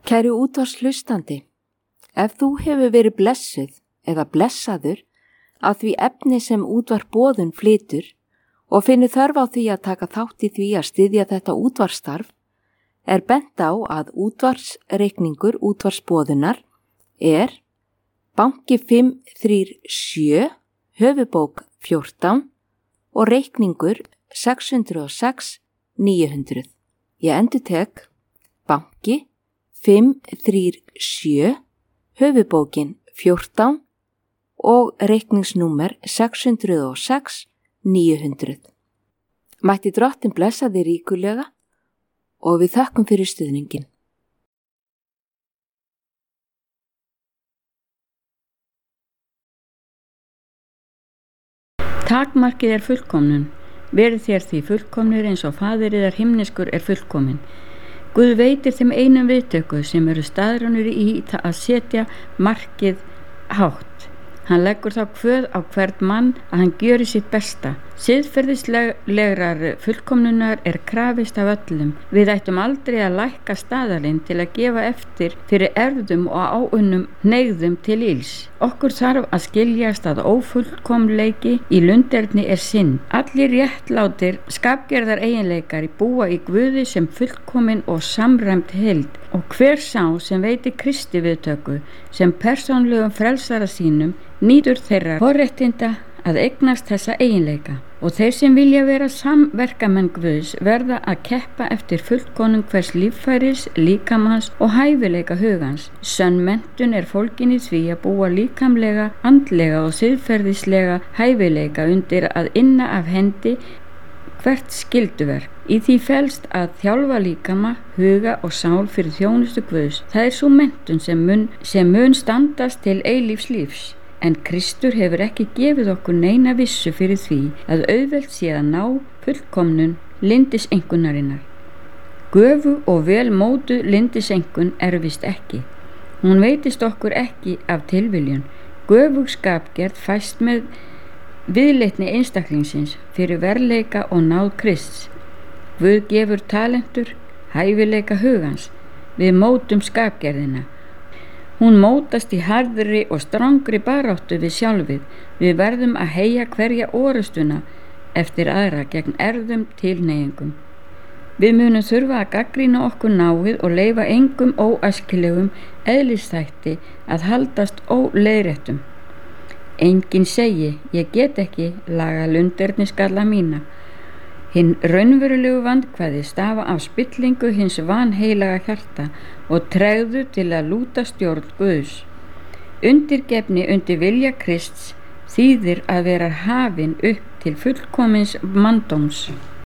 Kæru útvarpshlustandi, ef þú hefur verið blessuð eða blessaður af því efni sem útvarp Boðun flytur og finnur þörf á því að taka þátt í því að styðja þetta útvarpsstarf, er bent á að útvarpsreikningur útvarpsboðunar er banki 537, höfubók 14 og reikningur 606 900. Ég endurtek banki 537, höfubókin 14 og reikningsnúmer 606 900. Mætti Drottinn blessa þig ríkulega og við þökkum fyrir stuðningin. Takmarkið er fullkomnun. Verið þér því fullkomnir eins og Faðir yðar himneskur er fullkominn. Guð veitir þeim einum viðtöku sem eru staðránir í að setja markið hátt. Hann leggur þá kvöð á hvern mann að hann gjöri sitt besta. Siðferðislegrar fullkomnunar er krafist af öllum. Við ættum aldrei að lækka staðalinn til að gefa eftir fyrir erfðum og áunnum hneigðum til ills. Okkur þarf að skiljast að ófullkomleiki í lunderni er synd. Allir réttlátir skapgerðar eiginleikar búa í Guði sem fullkomin og samræmt heild, og hver sá sem veiti Kristi viðtöku sem persónlegum frelsara sínum nýtur þeirra forréttinda að eignast þessa eiginleika, og þeir sem vilja vera samverkamenn Guðs verða að keppa eftir fullkomnun hvers líffæris, líkamans og hæfileika hugans. Sönn menntun er fólgin í því að búa líkamlega, andlega og siðferðislega hæfileika undir að inna af hendi hvert skylduverk. Í því felst að þjálfa líkama, huga og sál fyrir þjónustu Guðs. Það er sú menntun sem mun standast til eilífs lífs. En Kristur hefur ekki gefið okkur neina vissu fyrir því að auðvelt sé að ná fullkomnun lindiseinkunnarinnar. Göfu og vel mótuð lindiseinkun erfist ekki. Hún veitist okkur ekki af tilviljun. Göfug skapgerð fæst með viðleitni einstaklingsins fyrir verleika og náð Krists. Guð gefur talentur, hæfileika hugans. Við mótum skapgerðina. Hún mótast í harðri og strangri baráttu við sjálfið. Við verðum að heyja hverja orustuna eftir aðra gegn erfðum tilhneigingum. Við munum þurfa að gagnrýna okkur náið og leyfa engum óæskilegum eðlisþætti að haldast óleiðréttum. Enginn segi, ég get ekki laga lunderniskalla mína. Hinn raunverulegu vandkvæði stafa af spillingu hins vanheilaga hjarta og tregðu til að lúta stjórn Guðs. Undirgefni undir vilja Krists þýðir að vera hafin upp til fullkomins manndóms.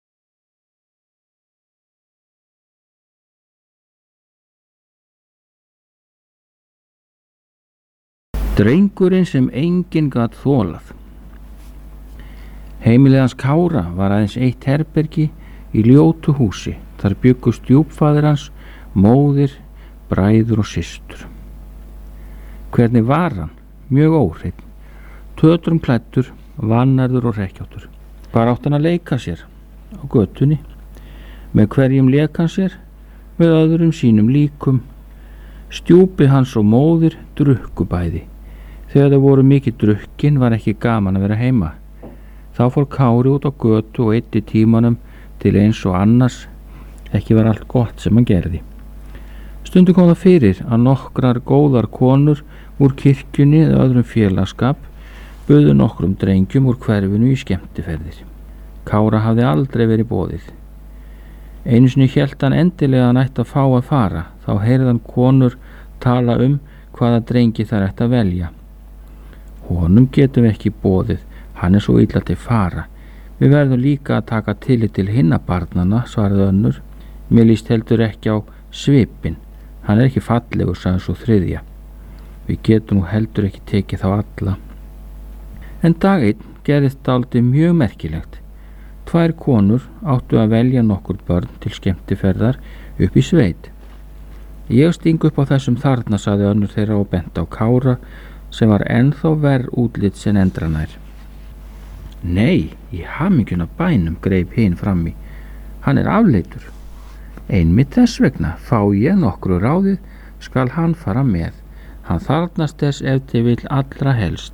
Drengurinn sem enginn gat þolað. Heimilið hans Kára var aðeins eitt herbergi í ljótu húsi. Þar bjuggu stjúpfaðir hans, móðir, bræður og systur. Hvernig var hann? Mjög óhreinn, tötrum klæddur, vannærður og hrekkjáttur. Hvar átti hann að leika sér? Á götunni. Með hverjum lék hann sér? Með öðrum sínum líkum. Stjúpi hans og móðir drukku bæði. Þegar þau voru mikið drukkin var ekki gaman að vera heima. Þá fór Kári út á götu og eyddi tímanum til eins og annars ekki var allt gott sem hann gerði. Stundum kom það fyrir að nokkrar góðar konur úr kirkjunni eða öðrum félagskap buðu nokkrum drengjum úr hverfinu í skemmtiferðir. Kára hafði aldrei verið boðið. Einu sinni hélt hann endilega að hann ætti að fá að fara. Þá heyrði hann konur tala hvaða drengi þær ætti að velja. Honum getum við ekki boðið, hann er svo illa til fara. Við verðum líka að taka tillit til hinna barnanna, svaraði önnur. Mér líst heldur ekki á svipinn. Hann er ekki fallegur, sagði svo þriðja. Við getum nú heldur ekki tekið þá alla. En dag einn gerðist dálítið mjög merkilegt. 2 konur áttu að velja nokkur börn til skemmtiferðar upp í sveit. Ég sting upp á þessum þarna, sagði önnur þeirra og benti á Kára sem var ennþá verr útlit sem endranær. Nei, í hamingjuna bænum, greip hinn fram í. Hann er afleitur. Einmitt þess vegna fá ég nokkru ráðið skal hann fara með. Hann þarfnast þess ef til vill allra helst.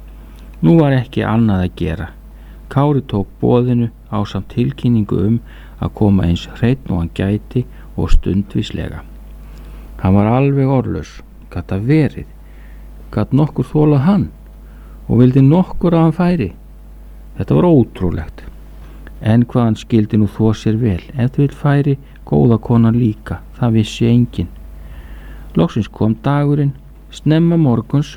Nú var ekki annað að gera. Kári tók boðinu ásamt tilkynningu að koma eins hreinn og hann gæti og stundvíslega. Hann var alveg orðlaus. Gat það verið? Gat nokkur þolað hann? Og vildi nokkur að hann færi? Þetta var ótrúlegt. En hvað hann skildi nú þó sér vel, ef til vill færi góða konan líka, það vissi enginn. Loksins kom dagurinn, snemma morguns,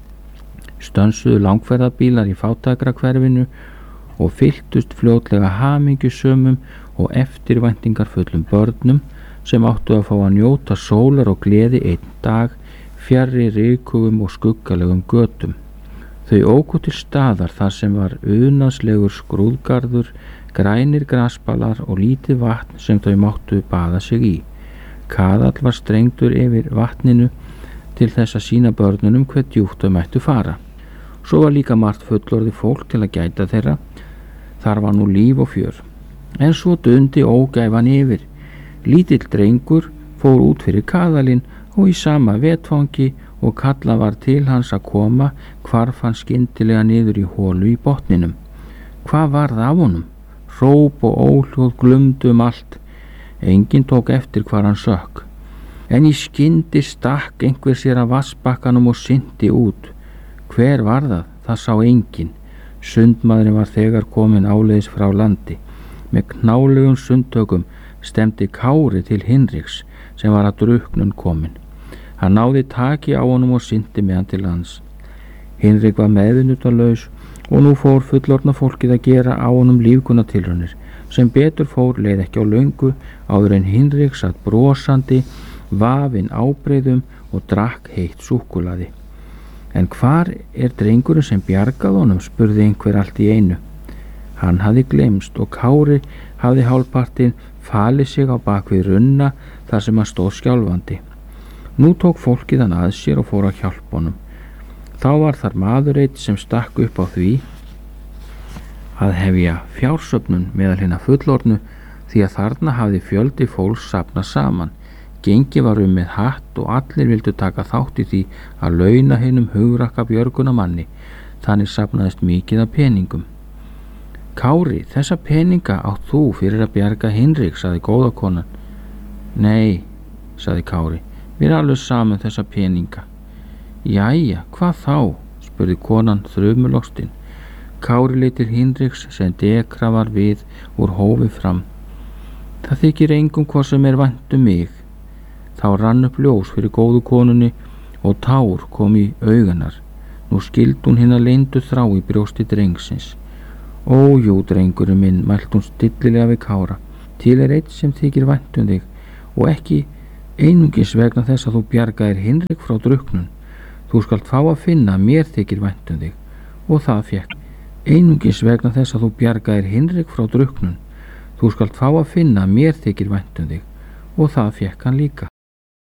stönsuðu langferðabílar í fátækrahverfinu og fylltust fljótlega hamingjusömum og eftirvæntingarfullum börnum sem áttu að fá að njóta sólar og gleði einn dag fjarri rykugum og skuggalegum götum. Þau óku til staðar þar sem var unaðslegur skrúðgarður, grænir grasbalar og lítið vatn sem þau máttu baða sig í. Kaðall var strengdur yfir vatninu til þess að sýna börnunum hve djúpt þau mættu fara. Svo var líka margt fullorðið fólk til að gæta þeirra. Þar var nú líf og fjör. En svo dundi ógæfan yfir. Lítill drengur fór út fyrir kaðalinn og í sama vetfangi og kalla var til hans að koma, hvarf hann skyndilega niður í holu í botninum. Hvað varð af honum? Hróp og óhljóð glumdu allt. Enginn tók eftir hvar hann sökk. En í skyndi stakk einhver sér af vatnsbakkanum og synti út. Hver var það? Það sá enginn. Sundmaðurinn var þegar kominn áleiðis frá landi. Með knálegum sundtökum stemdi Kári til Hinriks sem var að drukknun kominn. Hann náði taki á honum og synti með hann til lands. Hinrik var meðvitundarlaus og nú fór fullorðna fólkið að gera á honum lífgunartilraunir. Sem betur fór leið ekki á löngu áður en Hinrik satt brosandi, vafinn ábreiðum og drakk heitt súkkulaði. En hvar drengurinn sem bjargað honum, spurði einhver allt í einu. Hann hafði gleymst og Kári hafði hálfpartinn falið sig á bakvið runna þar sem hann stóð skjálfandi. Nú tók fólkið hann að sér og fór að hjálpa honum. Þá var þar maður einn sem stakk upp á því að hefja fjársöfnun meðal hinna fullorðnu því að þarna hafði fjöldi fólks safnað saman. Gengi var með hatt og allir vildu taka þátt í því að launa hinum hugrakka björgunamanni. Þannig safnaðist mikið af peningum. Kári, þessa peninga átt þú fyrir að bjarga Hinrik, sagði góða konan. Nei, sagði Kári, við erum alveg saman þessa peninga. Jæja, hvað þá? Spurði konan þrumulostinn. Kári leit til Hinriks sem dekra var við úr hófi fram. Það þykir engum hvað sem vænt mig. Þá rann upp ljós fyrir góðu konunni og tár kom í auganar. Nú skildi hún hina leyndu þrá í brjósti drengsins. Ó, jú, drengurinn minn, mælt hún stillilega við Kára. Til einn sem þykir vænt þig og ekki einungis vegna þess að þú bjargaðir Hinrik frá drukknun. Þú skalt fá að finna að mér þykir vænt þig. Og það fékk. Einungis vegna þess að þú bjargaðir Hinrik frá drukknun. Þú skalt fá að finna að mér þykir vænt þig. Og það fékk hann líka.